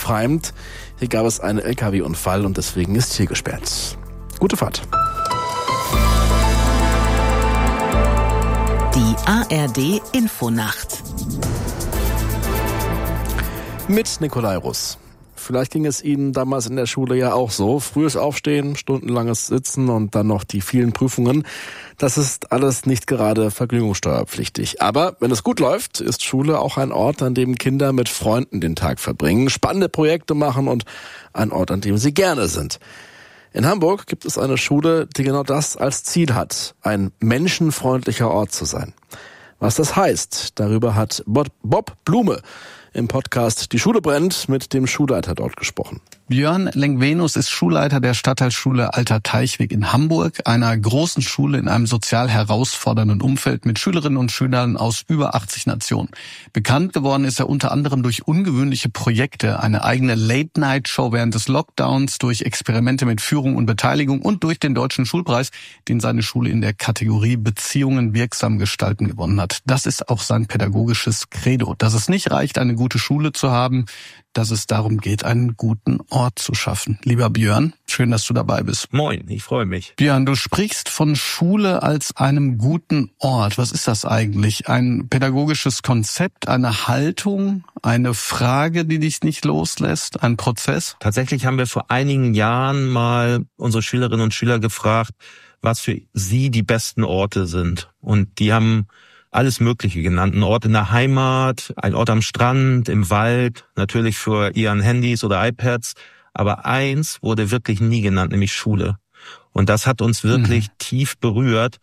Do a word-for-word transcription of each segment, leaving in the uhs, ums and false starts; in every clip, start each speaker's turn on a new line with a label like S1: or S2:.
S1: Freimd. Hier gab es einen L K W-Unfall und deswegen ist hier gesperrt. Gute Fahrt.
S2: Die A R D Infonacht
S1: mit Nikolai Russ. Vielleicht ging es Ihnen damals in der Schule ja auch so. Frühes Aufstehen, stundenlanges Sitzen und dann noch die vielen Prüfungen. Das ist alles nicht gerade vergnügungssteuerpflichtig. Aber wenn es gut läuft, ist Schule auch ein Ort, an dem Kinder mit Freunden den Tag verbringen, spannende Projekte machen und ein Ort, an dem sie gerne sind. In Hamburg gibt es eine Schule, die genau das als Ziel hat, ein menschenfreundlicher Ort zu sein. Was das heißt, darüber hat Bob Blume im Podcast Die Schule brennt mit dem Schulleiter dort gesprochen.
S3: Björn Lengvenus ist Schulleiter der Stadtteilschule Alter Teichweg in Hamburg, einer großen Schule in einem sozial herausfordernden Umfeld mit Schülerinnen und Schülern aus über achtzig Nationen. Bekannt geworden ist er unter anderem durch ungewöhnliche Projekte, eine eigene Late-Night-Show während des Lockdowns, durch Experimente mit Führung und Beteiligung und durch den Deutschen Schulpreis, den seine Schule in der Kategorie Beziehungen wirksam gestalten gewonnen hat. Das ist auch sein pädagogisches Credo, dass es nicht reicht, eine gute Schule zu haben, dass es darum geht, einen guten Ort zu schaffen. Lieber Björn, schön, dass du dabei bist.
S4: Moin, ich freue mich.
S3: Björn, du sprichst von Schule als einem guten Ort. Was ist das eigentlich? Ein pädagogisches Konzept, eine Haltung, eine Frage, die dich nicht loslässt, ein Prozess?
S4: Tatsächlich haben wir vor einigen Jahren mal unsere Schülerinnen und Schüler gefragt, was für sie die besten Orte sind. Und die haben alles Mögliche genannt. Ein Ort in der Heimat, ein Ort am Strand, im Wald, natürlich für ihren Handys oder iPads. Aber eins wurde wirklich nie genannt, nämlich Schule. Und das hat uns wirklich mhm. tief berührt.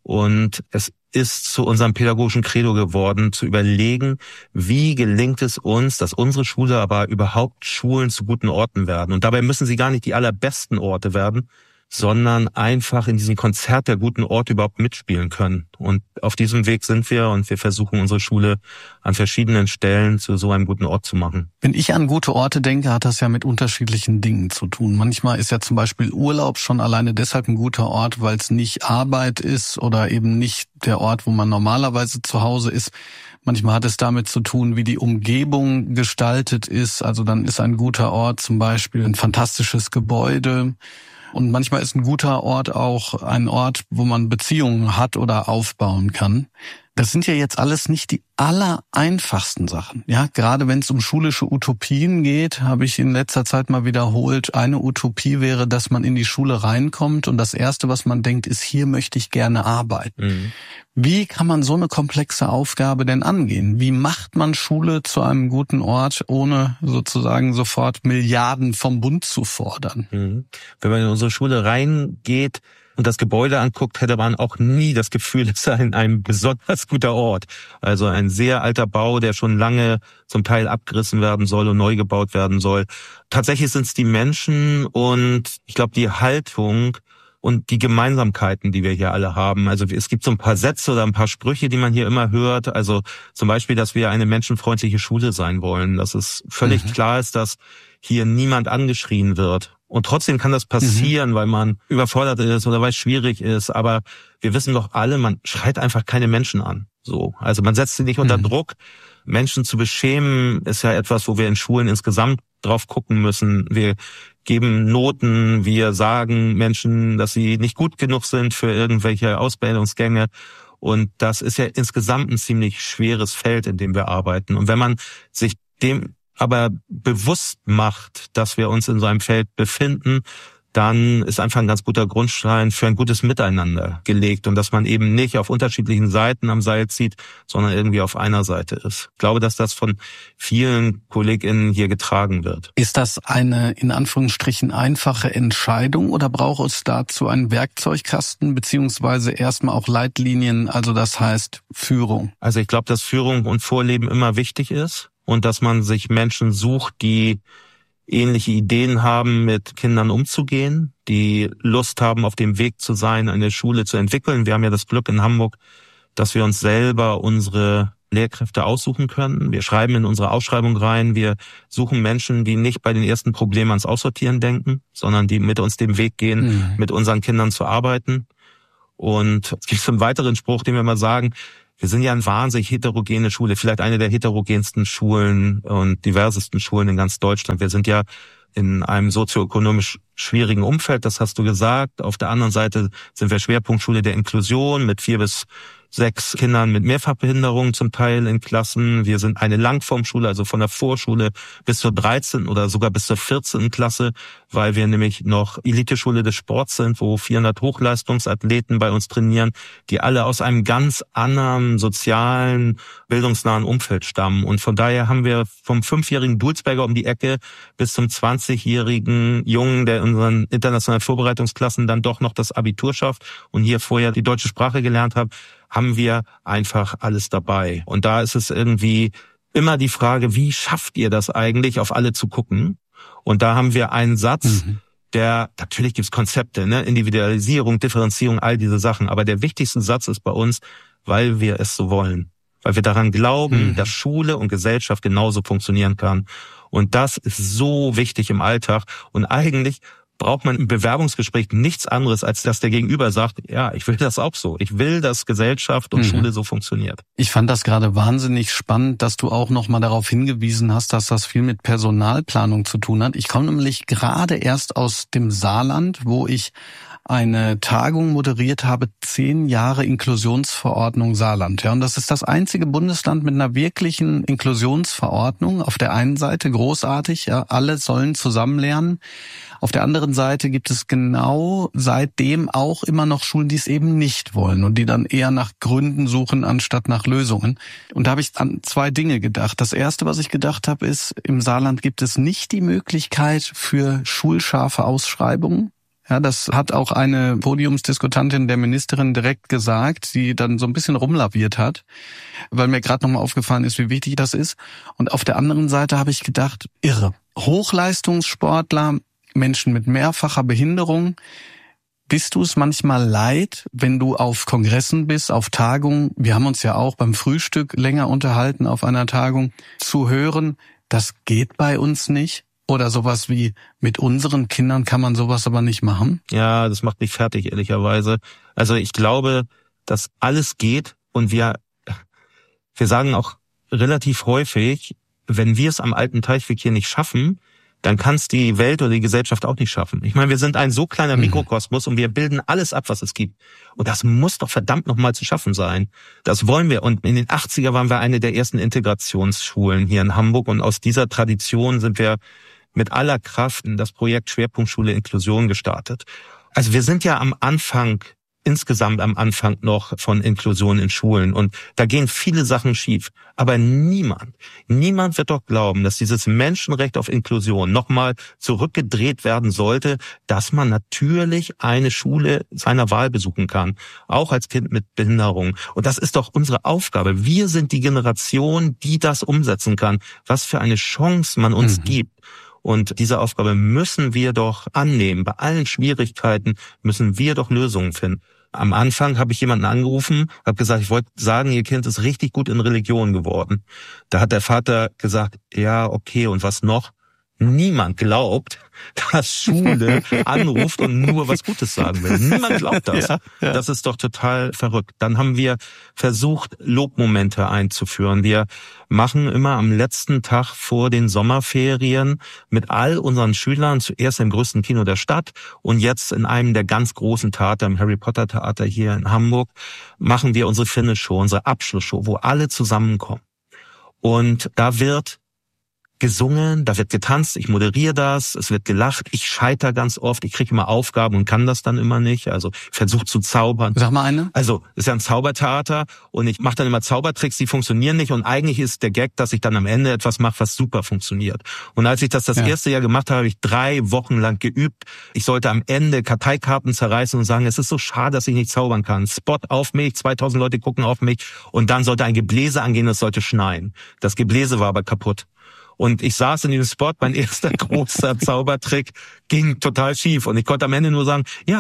S4: Und es ist zu unserem pädagogischen Credo geworden, zu überlegen, wie gelingt es uns, dass unsere Schule aber überhaupt Schulen zu guten Orten werden. Und dabei müssen sie gar nicht die allerbesten Orte werden, sondern einfach in diesem Konzert der guten Orte überhaupt mitspielen können. Und auf diesem Weg sind wir und wir versuchen unsere Schule an verschiedenen Stellen zu so einem guten Ort zu machen.
S3: Wenn ich an gute Orte denke, hat das ja mit unterschiedlichen Dingen zu tun. Manchmal ist ja zum Beispiel Urlaub schon alleine deshalb ein guter Ort, weil es nicht Arbeit ist oder eben nicht der Ort, wo man normalerweise zu Hause ist. Manchmal hat es damit zu tun, wie die Umgebung gestaltet ist. Also dann ist ein guter Ort zum Beispiel ein fantastisches Gebäude. Und manchmal ist ein guter Ort auch ein Ort, wo man Beziehungen hat oder aufbauen kann. Das sind ja jetzt alles nicht die allereinfachsten Sachen. Ja, gerade wenn es um schulische Utopien geht, habe ich in letzter Zeit mal wiederholt, eine Utopie wäre, dass man in die Schule reinkommt und das Erste, was man denkt, ist, hier möchte ich gerne arbeiten. Mhm. Wie kann man so eine komplexe Aufgabe denn angehen? Wie macht man Schule zu einem guten Ort, ohne sozusagen sofort Milliarden vom Bund zu fordern?
S4: Mhm. Wenn man in unsere Schule reingeht und das Gebäude anguckt, hätte man auch nie das Gefühl, es sei ein, ein besonders guter Ort. Also ein sehr alter Bau, der schon lange zum Teil abgerissen werden soll und neu gebaut werden soll. Tatsächlich sind es die Menschen und ich glaube die Haltung und die Gemeinsamkeiten, die wir hier alle haben. Also es gibt so ein paar Sätze oder ein paar Sprüche, die man hier immer hört. Also zum Beispiel, dass wir eine menschenfreundliche Schule sein wollen. Dass es völlig mhm. klar ist, dass hier niemand angeschrien wird. Und trotzdem kann das passieren, mhm. weil man überfordert ist oder weil es schwierig ist. Aber wir wissen doch alle, man schreit einfach keine Menschen an. So, also man setzt sie nicht unter mhm. Druck. Menschen zu beschämen ist ja etwas, wo wir in Schulen insgesamt drauf gucken müssen. Wir geben Noten, wir sagen Menschen, dass sie nicht gut genug sind für irgendwelche Ausbildungsgänge. Und das ist ja insgesamt ein ziemlich schweres Feld, in dem wir arbeiten. Und wenn man sich dem aber bewusst macht, dass wir uns in so einem Feld befinden, dann ist einfach ein ganz guter Grundstein für ein gutes Miteinander gelegt und dass man eben nicht auf unterschiedlichen Seiten am Seil zieht, sondern irgendwie auf einer Seite ist. Ich glaube, dass das von vielen KollegInnen hier getragen wird.
S3: Ist das eine in Anführungsstrichen einfache Entscheidung oder braucht es dazu einen Werkzeugkasten beziehungsweise erstmal auch Leitlinien, also das heißt Führung?
S4: Also ich glaube, dass Führung und Vorleben immer wichtig ist und dass man sich Menschen sucht, die ähnliche Ideen haben, mit Kindern umzugehen, die Lust haben, auf dem Weg zu sein, eine Schule zu entwickeln. Wir haben ja das Glück in Hamburg, dass wir uns selber unsere Lehrkräfte aussuchen können. Wir schreiben in unsere Ausschreibung rein, wir suchen Menschen, die nicht bei den ersten Problemen ans Aussortieren denken, sondern die mit uns den Weg gehen, mhm. mit unseren Kindern zu arbeiten. Und es gibt so einen weiteren Spruch, den wir mal sagen, wir sind ja eine wahnsinnig heterogene Schule, vielleicht eine der heterogensten Schulen und diversesten Schulen in ganz Deutschland. Wir sind ja in einem sozioökonomisch schwierigen Umfeld, das hast du gesagt. Auf der anderen Seite sind wir Schwerpunktschule der Inklusion mit vier bis sechs Kindern mit Mehrfachbehinderungen zum Teil in Klassen. Wir sind eine Langformschule, also von der Vorschule bis zur dreizehnten oder sogar bis zur vierzehnten Klasse, weil wir nämlich noch Eliteschule des Sports sind, wo vierhundert Hochleistungsathleten bei uns trainieren, die alle aus einem ganz anderen sozialen, bildungsnahen Umfeld stammen. Und von daher haben wir vom fünfjährigen Dulsberger um die Ecke bis zum zwanzigjährigen Jungen, der in unseren internationalen Vorbereitungsklassen dann doch noch das Abitur schafft und hier vorher die deutsche Sprache gelernt hat, haben wir einfach alles dabei. Und da ist es irgendwie immer die Frage, wie schafft ihr das eigentlich, auf alle zu gucken? Und da haben wir einen Satz, mhm. der, natürlich gibt's Konzepte, ne, Individualisierung, Differenzierung, all diese Sachen. Aber der wichtigste Satz ist bei uns, weil wir es so wollen. Weil wir daran glauben, mhm. dass Schule und Gesellschaft genauso funktionieren kann. Und das ist so wichtig im Alltag. Und eigentlich braucht man im Bewerbungsgespräch nichts anderes, als dass der Gegenüber sagt, ja, ich will das auch so. Ich will, dass Gesellschaft und mhm. Schule so funktioniert.
S3: Ich fand das gerade wahnsinnig spannend, dass du auch nochmal darauf hingewiesen hast, dass das viel mit Personalplanung zu tun hat. Ich komme nämlich gerade erst aus dem Saarland, wo ich eine Tagung moderiert habe, zehn Jahre Inklusionsverordnung Saarland. Ja, und das ist das einzige Bundesland mit einer wirklichen Inklusionsverordnung. Auf der einen Seite großartig, ja, alle sollen zusammen lernen. Auf der anderen Seite gibt es genau seitdem auch immer noch Schulen, die es eben nicht wollen und die dann eher nach Gründen suchen, anstatt nach Lösungen. Und da habe ich an zwei Dinge gedacht. Das erste, was ich gedacht habe, ist, im Saarland gibt es nicht die Möglichkeit für schulscharfe Ausschreibungen. Ja, das hat auch eine Podiumsdiskutantin der Ministerin direkt gesagt, die dann so ein bisschen rumlaviert hat, weil mir gerade nochmal aufgefallen ist, wie wichtig das ist. Und auf der anderen Seite habe ich gedacht, irre. Hochleistungssportler, Menschen mit mehrfacher Behinderung, bist du es manchmal leid, wenn du auf Kongressen bist, auf Tagungen, wir haben uns ja auch beim Frühstück länger unterhalten auf einer Tagung, zu hören, das geht bei uns nicht? Oder sowas wie, mit unseren Kindern kann man sowas aber nicht machen?
S4: Ja, das macht mich fertig, ehrlicherweise. Also ich glaube, dass alles geht und wir, wir sagen auch relativ häufig, wenn wir es am alten Teichweg hier nicht schaffen, dann kann es die Welt oder die Gesellschaft auch nicht schaffen. Ich meine, wir sind ein so kleiner Mikrokosmos und wir bilden alles ab, was es gibt. Und das muss doch verdammt nochmal zu schaffen sein. Das wollen wir. Und in den achtziger waren wir eine der ersten Integrationsschulen hier in Hamburg. Und aus dieser Tradition sind wir mit aller Kraft in das Projekt Schwerpunktschule Inklusion gestartet. Also wir sind ja am Anfang, insgesamt am Anfang noch von Inklusion in Schulen. Und da gehen viele Sachen schief. Aber niemand, niemand wird doch glauben, dass dieses Menschenrecht auf Inklusion nochmal zurückgedreht werden sollte, dass man natürlich eine Schule seiner Wahl besuchen kann. Auch als Kind mit Behinderung. Und das ist doch unsere Aufgabe. Wir sind die Generation, die das umsetzen kann. Was für eine Chance man uns mhm. gibt. Und diese Aufgabe müssen wir doch annehmen. Bei allen Schwierigkeiten müssen wir doch Lösungen finden. Am Anfang habe ich jemanden angerufen, habe gesagt, ich wollte sagen, ihr Kind ist richtig gut in Religion geworden. Da hat der Vater gesagt, ja, okay, und was noch? Niemand glaubt, dass Schule anruft und nur was Gutes sagen will. Niemand glaubt das. Ja, ja. Das ist doch total verrückt. Dann haben wir versucht, Lobmomente einzuführen. Wir machen immer am letzten Tag vor den Sommerferien mit all unseren Schülern, zuerst im größten Kino der Stadt und jetzt in einem der ganz großen Theater, im Harry Potter Theater hier in Hamburg, machen wir unsere Finish-Show, unsere Abschlussshow, wo alle zusammenkommen. Und da wird gesungen, da wird getanzt, ich moderiere das, es wird gelacht, ich scheitere ganz oft, ich kriege immer Aufgaben und kann das dann immer nicht, also versuche zu zaubern.
S3: Sag mal eine.
S4: Also ist ja ein Zaubertheater und ich mache dann immer Zaubertricks, die funktionieren nicht und eigentlich ist der Gag, dass ich dann am Ende etwas mache, was super funktioniert. Und als ich das das ja. erste Jahr gemacht habe, habe ich drei Wochen lang geübt. Ich sollte am Ende Karteikarten zerreißen und sagen, es ist so schade, dass ich nicht zaubern kann. Spot auf mich, zweitausend Leute gucken auf mich und dann sollte ein Gebläse angehen, es sollte schneien. Das Gebläse war aber kaputt. Und ich saß in diesem Spot, mein erster großer Zaubertrick ging total schief. Und ich konnte am Ende nur sagen, ja,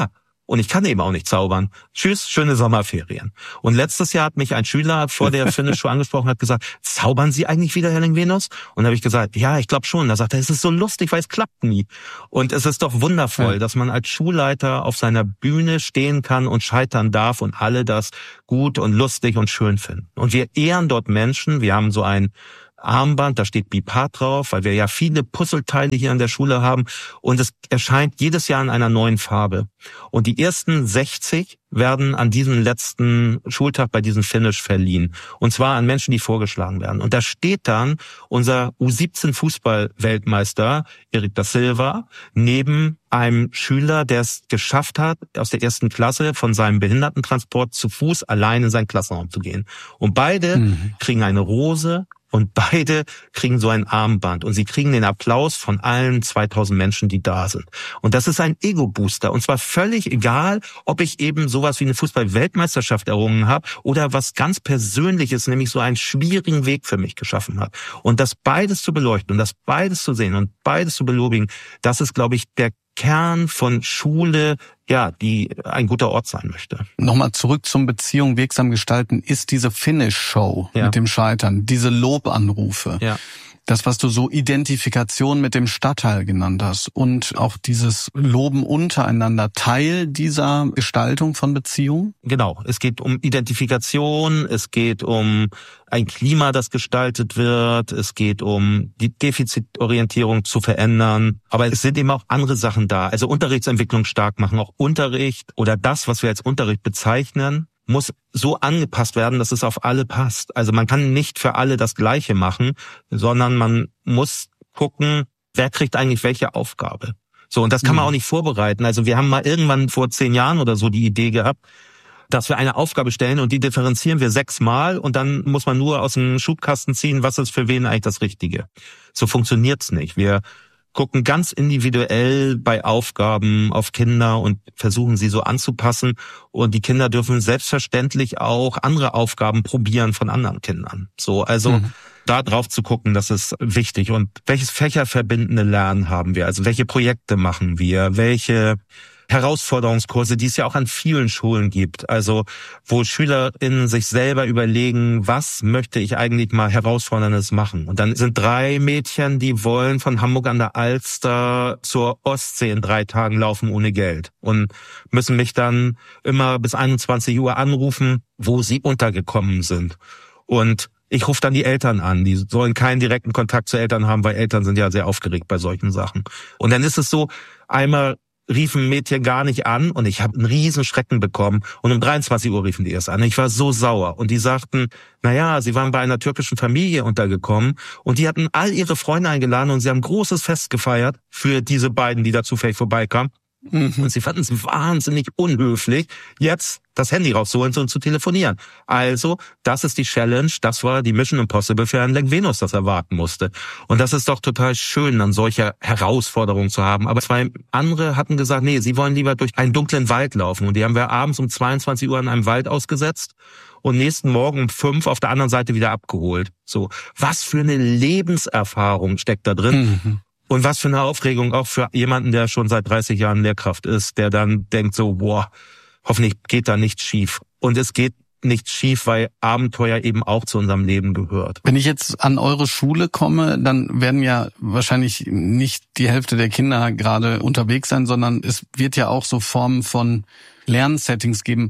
S4: Und ich kann eben auch nicht zaubern. Tschüss, schöne Sommerferien. Und letztes Jahr hat mich ein Schüler vor der Finish Show angesprochen, hat gesagt, zaubern Sie eigentlich wieder, Herr Lengvenus? Und da habe ich gesagt, ja, ich glaube schon. Da sagt er, es ist so lustig, weil es klappt nie. Und es ist doch wundervoll, ja, dass man als Schulleiter auf seiner Bühne stehen kann und scheitern darf und alle das gut und lustig und schön finden. Und wir ehren dort Menschen. Wir haben so ein Armband, da steht Bipart drauf, weil wir ja viele Puzzleteile hier an der Schule haben und es erscheint jedes Jahr in einer neuen Farbe. Und die ersten sechzig werden an diesem letzten Schultag bei diesem Finish verliehen. Und zwar an Menschen, die vorgeschlagen werden. Und da steht dann unser U siebzehn Fußball-Weltmeister Erik da Silva neben einem Schüler, der es geschafft hat, aus der ersten Klasse von seinem Behindertentransport zu Fuß allein in seinen Klassenraum zu gehen. Und beide mhm. kriegen eine Rose. Und beide kriegen so ein Armband und sie kriegen den Applaus von allen zweitausend Menschen, die da sind. Und das ist ein Ego-Booster. Und zwar völlig egal, ob ich eben sowas wie eine Fußball-Weltmeisterschaft errungen habe oder was ganz Persönliches, nämlich so einen schwierigen Weg für mich geschaffen habe. Und das beides zu beleuchten und das beides zu sehen und beides zu belobigen, das ist, glaube ich, der Kern von Schule, ja, die ein guter Ort sein möchte.
S3: Nochmal zurück zum Beziehung wirksam gestalten, ist diese Finish-Show ja. mit dem Scheitern, diese Lobanrufe,
S4: ja.
S3: das, was du so Identifikation mit dem Stadtteil genannt hast und auch dieses Loben untereinander, Teil dieser Gestaltung von Beziehungen?
S4: Genau, es geht um Identifikation, es geht um ein Klima, das gestaltet wird, es geht um die Defizitorientierung zu verändern, aber es sind eben auch andere Sachen da, also Unterrichtsentwicklung stark machen, auch Unterricht oder das, was wir als Unterricht bezeichnen, muss so angepasst werden, dass es auf alle passt. Also man kann nicht für alle das Gleiche machen, sondern man muss gucken, wer kriegt eigentlich welche Aufgabe. So, und das kann man auch nicht vorbereiten. Also wir haben mal irgendwann vor zehn Jahren oder so die Idee gehabt, dass wir eine Aufgabe stellen und die differenzieren wir sechsmal und dann muss man nur aus dem Schubkasten ziehen, was ist für wen eigentlich das Richtige. So funktioniert's nicht. Wir gucken ganz individuell bei Aufgaben auf Kinder und versuchen sie so anzupassen. Und die Kinder dürfen selbstverständlich auch andere Aufgaben probieren von anderen Kindern. So, also mhm. da drauf zu gucken, das ist wichtig. Und welches fächerverbindende Lernen haben wir? Also welche Projekte machen wir? Welche Herausforderungskurse, die es ja auch an vielen Schulen gibt, also wo SchülerInnen sich selber überlegen, was möchte ich eigentlich mal Herausforderndes machen. Und dann sind drei Mädchen, die wollen von Hamburg an der Alster zur Ostsee in drei Tagen laufen ohne Geld und müssen mich dann immer bis einundzwanzig Uhr anrufen, wo sie untergekommen sind. Und ich rufe dann die Eltern an, die sollen keinen direkten Kontakt zu Eltern haben, weil Eltern sind ja sehr aufgeregt bei solchen Sachen. Und dann ist es so, einmal riefen Mädchen gar nicht an und ich habe einen riesen Schrecken bekommen und um dreiundzwanzig Uhr riefen die erst an. Ich war so sauer und die sagten, naja, sie waren bei einer türkischen Familie untergekommen und die hatten all ihre Freunde eingeladen und sie haben ein großes Fest gefeiert für diese beiden, die da zufällig vorbeikamen. Mhm. Und sie fanden es wahnsinnig unhöflich, jetzt das Handy rauszuholen und zu telefonieren. Also, das ist die Challenge, das war die Mission Impossible für Herrn Lengvenus, das erwarten musste. Und das ist doch total schön, dann solche Herausforderungen zu haben. Aber zwei andere hatten gesagt, nee, sie wollen lieber durch einen dunklen Wald laufen. Und die haben wir abends um zweiundzwanzig Uhr in einem Wald ausgesetzt und nächsten Morgen um fünf auf der anderen Seite wieder abgeholt. So, was für eine Lebenserfahrung steckt da drin. Mhm. Und was für eine Aufregung auch für jemanden, der schon seit dreißig Jahren Lehrkraft ist, der dann denkt so, boah, hoffentlich geht da nichts schief. Und es geht nichts schief, weil Abenteuer eben auch zu unserem Leben gehört.
S3: Wenn ich jetzt an eure Schule komme, dann werden ja wahrscheinlich nicht die Hälfte der Kinder gerade unterwegs sein, sondern es wird ja auch so Formen von Lernsettings geben.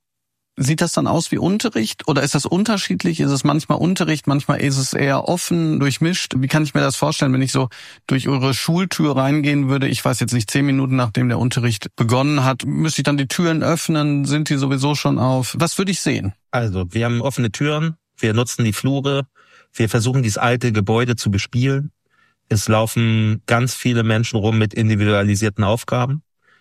S3: Sieht das dann aus wie Unterricht oder ist das unterschiedlich? Ist es manchmal Unterricht, manchmal ist es eher offen, durchmischt? Wie kann ich mir das vorstellen, wenn ich so durch eure Schultür reingehen würde? Ich weiß jetzt nicht, zehn Minuten nachdem der Unterricht begonnen hat, müsste ich dann die Türen öffnen? Sind die sowieso schon auf? Was würde ich sehen?
S4: Also, wir haben offene Türen, wir nutzen die Flure, wir versuchen dieses alte Gebäude zu bespielen. Es laufen ganz viele Menschen rum mit individualisierten Aufgaben.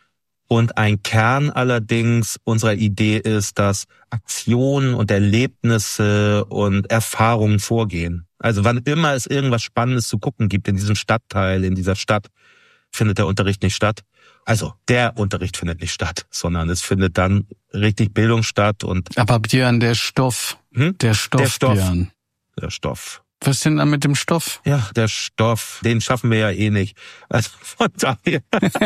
S4: Und ein Kern allerdings unserer Idee ist, dass Aktionen und Erlebnisse und Erfahrungen vorgehen. Also wann immer es irgendwas Spannendes zu gucken gibt in diesem Stadtteil, in dieser Stadt, findet der Unterricht nicht statt. Also der Unterricht findet nicht statt, sondern es findet dann richtig Bildung statt. Und
S3: aber Björn, der Stoff,
S4: hm?
S3: der Stoff,
S4: der Stoff,
S3: Björn.
S4: Der Stoff.
S3: Was ist denn dann mit dem Stoff?
S4: Ja, der Stoff, den schaffen wir ja eh nicht. Also von daher.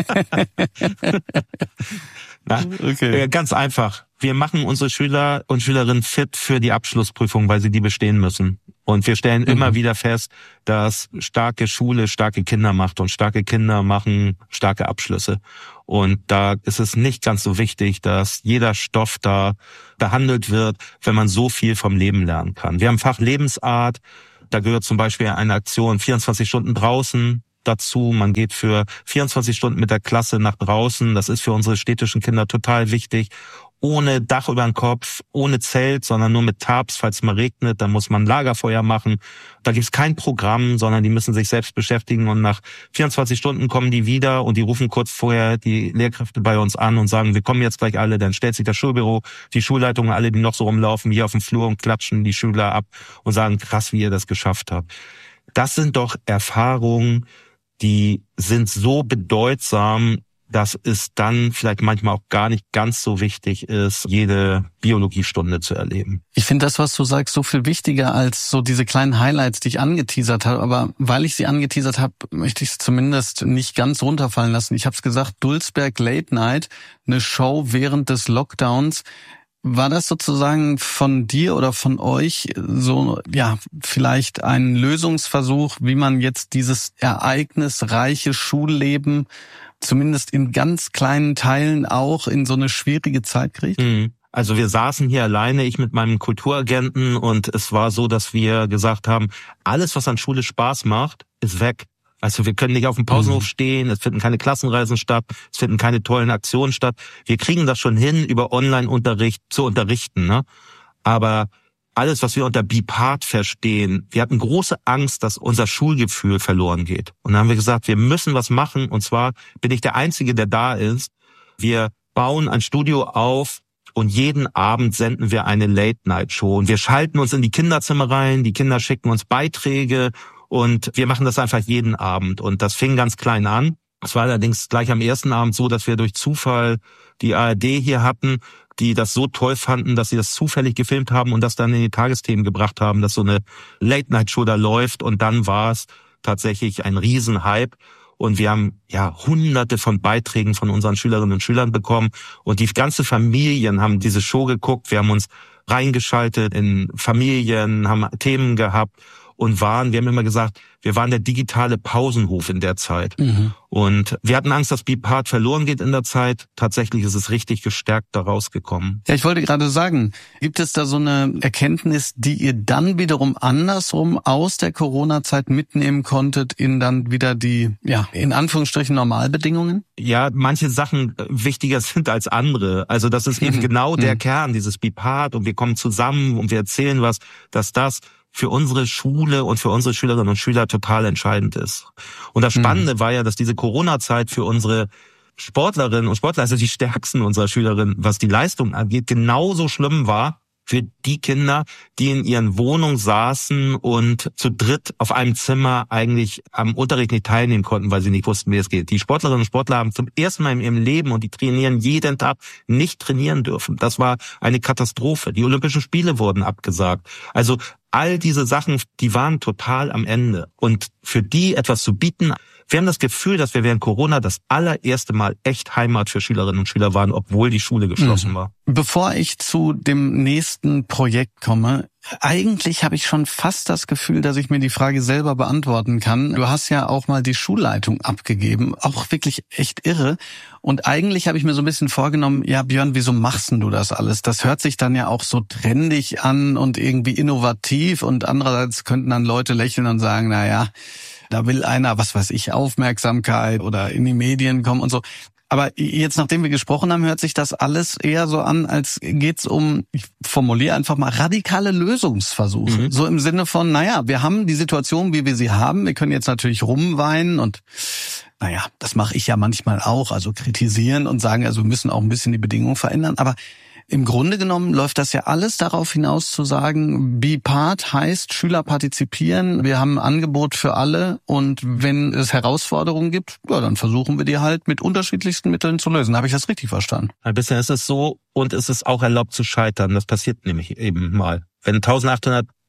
S4: Na, okay. Ganz einfach. Wir machen unsere Schüler und Schülerinnen fit für die Abschlussprüfung, weil sie die bestehen müssen. Und wir stellen mhm. immer wieder fest, dass starke Schule starke Kinder macht und starke Kinder machen starke Abschlüsse. Und da ist es nicht ganz so wichtig, dass jeder Stoff da behandelt wird, wenn man so viel vom Leben lernen kann. Wir haben Fach Lebensart. Da gehört zum Beispiel eine Aktion vierundzwanzig Stunden draußen dazu. Man geht für vierundzwanzig Stunden mit der Klasse nach draußen. Das ist für unsere städtischen Kinder total wichtig. Ohne Dach über den Kopf, ohne Zelt, sondern nur mit Tarps, falls es mal regnet. Dann muss man Lagerfeuer machen. Da gibt's kein Programm, sondern die müssen sich selbst beschäftigen. Und nach vierundzwanzig Stunden kommen die wieder und die rufen kurz vorher die Lehrkräfte bei uns an und sagen, wir kommen jetzt gleich alle. Dann stellt sich das Schulbüro, die Schulleitung, alle, die noch so rumlaufen, hier auf dem Flur und klatschen die Schüler ab und sagen, krass, wie ihr das geschafft habt. Das sind doch Erfahrungen, die sind so bedeutsam, dass es dann vielleicht manchmal auch gar nicht ganz so wichtig ist, jede Biologiestunde zu erleben.
S3: Ich finde das, was du sagst, so viel wichtiger als so diese kleinen Highlights, die ich angeteasert habe. Aber weil ich sie angeteasert habe, möchte ich es zumindest nicht ganz runterfallen lassen. Ich habe es gesagt, Dulsberg Late Night, eine Show während des Lockdowns. War das sozusagen von dir oder von euch so, ja, vielleicht ein Lösungsversuch, wie man jetzt dieses ereignisreiche Schulleben zumindest in ganz kleinen Teilen auch in so eine schwierige Zeit kriegt?
S4: Also wir saßen hier alleine, ich mit meinem Kulturagenten, und es war so, dass wir gesagt haben, alles, was an Schule Spaß macht, ist weg. Also wir können nicht auf dem Pausenhof stehen, es finden keine Klassenreisen statt, es finden keine tollen Aktionen statt. Wir kriegen das schon hin, über Online-Unterricht zu unterrichten, ne? Aber alles, was wir unter Bipart verstehen, wir hatten große Angst, dass unser Schulgefühl verloren geht. Und dann haben wir gesagt, wir müssen was machen. Und zwar bin ich der Einzige, der da ist. Wir bauen ein Studio auf und jeden Abend senden wir eine Late-Night-Show. Und wir schalten uns in die Kinderzimmer rein, die Kinder schicken uns Beiträge und wir machen das einfach jeden Abend. Und das fing ganz klein an. Es war allerdings gleich am ersten Abend so, dass wir durch Zufall die A R D hier hatten, die das so toll fanden, dass sie das zufällig gefilmt haben und das dann in die Tagesthemen gebracht haben, dass so eine Late-Night-Show da läuft. Und dann war es tatsächlich ein Riesenhype. Und wir haben ja hunderte von Beiträgen von unseren Schülerinnen und Schülern bekommen. Und die ganze Familien haben diese Show geguckt. Wir haben uns reingeschaltet in Familien, haben Themen gehabt und waren, wir haben immer gesagt, wir waren der digitale Pausenhof in der Zeit. Mhm. Und wir hatten Angst, dass Bipart verloren geht in der Zeit. Tatsächlich ist es richtig gestärkt da rausgekommen.
S3: Ja, ich wollte gerade sagen, gibt es da so eine Erkenntnis, die ihr dann wiederum andersrum aus der Corona-Zeit mitnehmen konntet in dann wieder die, ja, in Anführungsstrichen Normalbedingungen?
S4: Ja, manche Sachen wichtiger sind als andere. Also das ist eben mhm. genau der mhm. Kern, dieses Bipart, und wir kommen zusammen und wir erzählen was, dass das für unsere Schule und für unsere Schülerinnen und Schüler total entscheidend ist. Und das Spannende mhm. war ja, dass diese Corona-Zeit für unsere Sportlerinnen und Sportler, also die stärksten unserer Schülerinnen, was die Leistung angeht, genauso schlimm war für die Kinder, die in ihren Wohnungen saßen und zu dritt auf einem Zimmer eigentlich am Unterricht nicht teilnehmen konnten, weil sie nicht wussten, wie es geht. Die Sportlerinnen und Sportler haben zum ersten Mal in ihrem Leben, und die trainieren jeden Tag, nicht trainieren dürfen. Das war eine Katastrophe. Die Olympischen Spiele wurden abgesagt. Also all diese Sachen, die waren total am Ende. Und für die etwas zu bieten, wir haben das Gefühl, dass wir während Corona das allererste Mal echt Heimat für Schülerinnen und Schüler waren, obwohl die Schule geschlossen war.
S3: Bevor ich zu dem nächsten Projekt komme, eigentlich habe ich schon fast das Gefühl, dass ich mir die Frage selber beantworten kann. Du hast ja auch mal die Schulleitung abgegeben, auch wirklich echt irre. Und eigentlich habe ich mir so ein bisschen vorgenommen, ja Björn, wieso machst denn du das alles? Das hört sich dann ja auch so trendig an und irgendwie innovativ, und andererseits könnten dann Leute lächeln und sagen, na ja, da will einer, was weiß ich, Aufmerksamkeit oder in die Medien kommen und so. Aber jetzt, nachdem wir gesprochen haben, hört sich das alles eher so an, als geht's um, ich formuliere einfach mal, radikale Lösungsversuche. Mhm. So im Sinne von, naja, wir haben die Situation, wie wir sie haben. Wir können jetzt natürlich rumweinen und, naja, das mache ich ja manchmal auch, also kritisieren und sagen, also wir müssen auch ein bisschen die Bedingungen verändern. Aber im Grunde genommen läuft das ja alles darauf hinaus zu sagen, Bipart heißt Schüler partizipieren, wir haben ein Angebot für alle, und wenn es Herausforderungen gibt, ja, dann versuchen wir die halt mit unterschiedlichsten Mitteln zu lösen. Habe ich das richtig verstanden?
S4: Ein bisschen ist es so, und es ist auch erlaubt zu scheitern. Das passiert nämlich eben mal. Wenn eintausendachthundert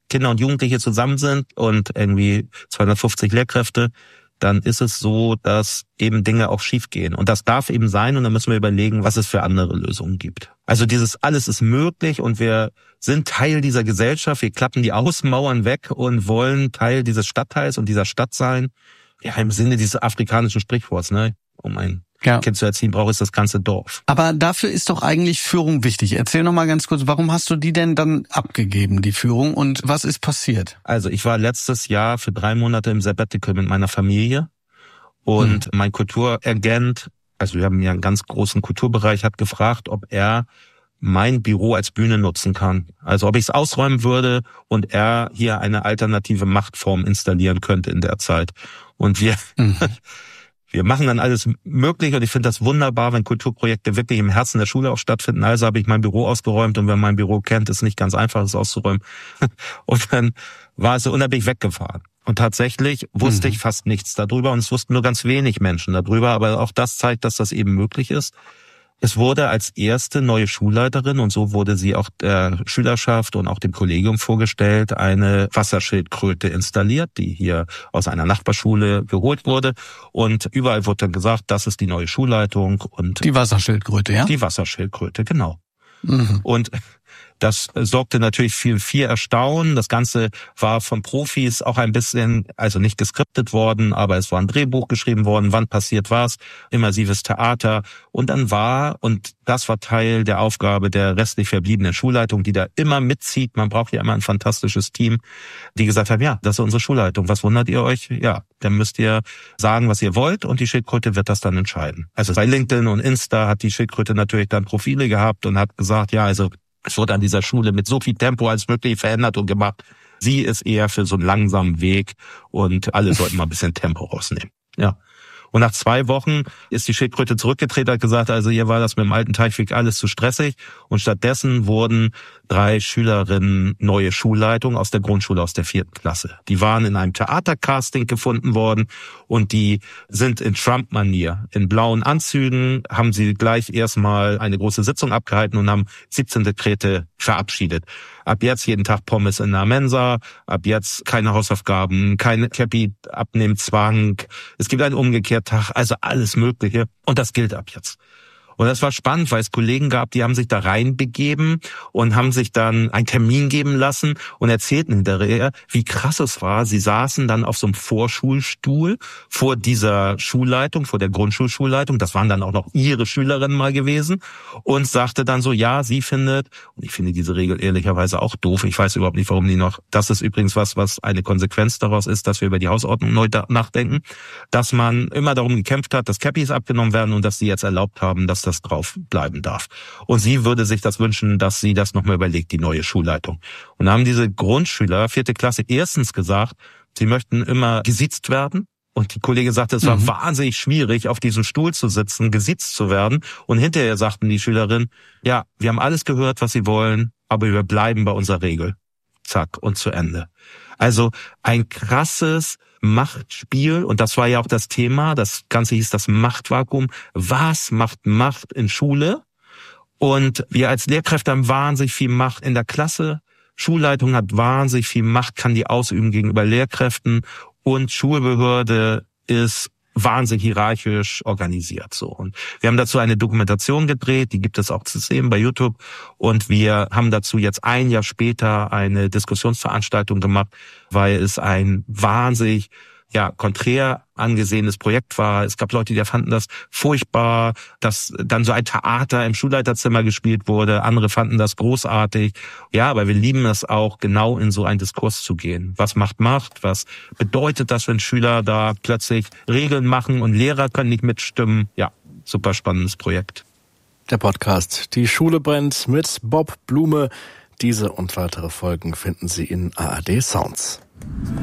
S4: Kinder und Jugendliche zusammen sind und irgendwie zweihundertfünfzig Lehrkräfte, dann ist es so, dass eben Dinge auch schiefgehen. Und das darf eben sein und dann müssen wir überlegen, was es für andere Lösungen gibt. Also dieses alles ist möglich und wir sind Teil dieser Gesellschaft, wir klappen die Außenmauern weg und wollen Teil dieses Stadtteils und dieser Stadt sein. Ja, im Sinne dieses afrikanischen Sprichworts, ne? Um ein ja. Kind zu erziehen, braucht es das ganze Dorf.
S3: Aber dafür ist doch eigentlich Führung wichtig. Erzähl noch mal ganz kurz, warum hast du die denn dann abgegeben, die Führung, und was ist passiert?
S4: Also ich war letztes Jahr für drei Monate im Sabbatical mit meiner Familie und hm. mein Kulturagent, also wir haben ja einen ganz großen Kulturbereich, hat gefragt, ob er mein Büro als Bühne nutzen kann. Also ob ich es ausräumen würde und er hier eine alternative Machtform installieren könnte in der Zeit. Und wir... Mhm. Wir machen dann alles möglich und ich finde das wunderbar, wenn Kulturprojekte wirklich im Herzen der Schule auch stattfinden. Also habe ich mein Büro ausgeräumt und wer mein Büro kennt, ist nicht ganz einfach, es auszuräumen. Und dann war es so unabhängig weggefahren. Und tatsächlich wusste mhm. ich fast nichts darüber und es wussten nur ganz wenig Menschen darüber. Aber auch das zeigt, dass das eben möglich ist. Es wurde als erste neue Schulleiterin, und so wurde sie auch der Schülerschaft und auch dem Kollegium vorgestellt, eine Wasserschildkröte installiert, die hier aus einer Nachbarschule geholt wurde. Und überall wurde dann gesagt, das ist die neue Schulleitung. Und
S3: die Wasserschildkröte, ja?
S4: Die Wasserschildkröte, genau. Mhm. Und das sorgte natürlich für viel Erstaunen. Das Ganze war von Profis auch ein bisschen, also nicht geskriptet worden, aber es war ein Drehbuch geschrieben worden. Wann passiert was? Immersives Theater. Und dann war, und das war Teil der Aufgabe der restlich verbliebenen Schulleitung, die da immer mitzieht. Man braucht ja immer ein fantastisches Team, die gesagt haben, ja, das ist unsere Schulleitung. Was wundert ihr euch? Ja, dann müsst ihr sagen, was ihr wollt und die Schildkröte wird das dann entscheiden. Also bei LinkedIn und Insta hat die Schildkröte natürlich dann Profile gehabt und hat gesagt, ja, also es wurde an dieser Schule mit so viel Tempo als möglich verändert und gemacht. Sie ist eher für so einen langsamen Weg und alle sollten mal ein bisschen Tempo rausnehmen. Ja. Und nach zwei Wochen ist die Schildkröte zurückgetreten, hat gesagt, also hier war das mit dem alten Teichweg alles zu stressig. Und stattdessen wurden drei Schülerinnen neue Schulleitung aus der Grundschule, aus der vierten Klasse. Die waren in einem Theatercasting gefunden worden und die sind in Trump-Manier. In blauen Anzügen haben sie gleich erstmal eine große Sitzung abgehalten und haben siebzehn Dekrete verabschiedet. Ab jetzt jeden Tag Pommes in der Mensa, ab jetzt keine Hausaufgaben, keine Cappy-Abnehmzwang. Es gibt einen Umgekehrtag, also alles Mögliche. Und das gilt ab jetzt. Und das war spannend, weil es Kollegen gab, die haben sich da reinbegeben und haben sich dann einen Termin geben lassen und erzählten hinterher, wie krass es war. Sie saßen dann auf so einem Vorschulstuhl vor dieser Schulleitung, vor der Grundschulschulleitung. Das waren dann auch noch ihre Schülerinnen mal gewesen und sagte dann so, ja, sie findet, und ich finde diese Regel ehrlicherweise auch doof. Ich weiß überhaupt nicht, warum die noch, das ist übrigens was, was eine Konsequenz daraus ist, dass wir über die Hausordnung neu nachdenken, dass man immer darum gekämpft hat, dass Cappies abgenommen werden und dass sie jetzt erlaubt haben, dass das drauf bleiben darf. Und sie würde sich das wünschen, dass sie das nochmal überlegt, die neue Schulleitung. Und da haben diese Grundschüler, vierte Klasse, erstens gesagt, sie möchten immer gesiezt werden. Und die Kollegin sagte, es war mhm. wahnsinnig schwierig, auf diesem Stuhl zu sitzen, gesiezt zu werden. Und hinterher sagten die Schülerinnen, ja, wir haben alles gehört, was sie wollen, aber wir bleiben bei unserer Regel. Zack, und zu Ende. Also ein krasses Machtspiel, und das war ja auch das Thema, das Ganze hieß das Machtvakuum. Was macht Macht in Schule? Und wir als Lehrkräfte haben wahnsinnig viel Macht in der Klasse. Schulleitung hat wahnsinnig viel Macht, kann die ausüben gegenüber Lehrkräften, und Schulbehörde ist wahnsinnig hierarchisch organisiert, so. Und wir haben dazu eine Dokumentation gedreht, die gibt es auch zu sehen bei YouTube. Und wir haben dazu jetzt ein Jahr später eine Diskussionsveranstaltung gemacht, weil es ein wahnsinnig, ja, konträr angesehenes Projekt war. Es gab Leute, die fanden das furchtbar, dass dann so ein Theater im Schulleiterzimmer gespielt wurde. Andere fanden das großartig. Ja, aber wir lieben es auch, genau in so einen Diskurs zu gehen. Was macht Macht? Was bedeutet das, wenn Schüler da plötzlich Regeln machen und Lehrer können nicht mitstimmen? Ja, super spannendes Projekt.
S1: Der Podcast Die Schule brennt mit Bob Blume. Diese und weitere Folgen finden Sie in A R D Sounds.